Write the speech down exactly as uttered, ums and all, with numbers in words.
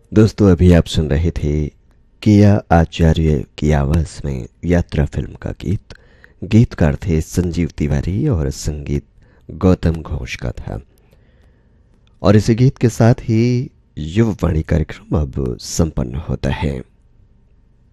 दोस्तों, अभी आप सुन रहे थे किया आचार्य की आवाज में यात्रा फिल्म का गीत। गीतकार थे संजीव तिवारी और संगीत गौतम घोष का था। और इसी गीत के साथ ही युववाणी कार्यक्रम अब संपन्न होता है।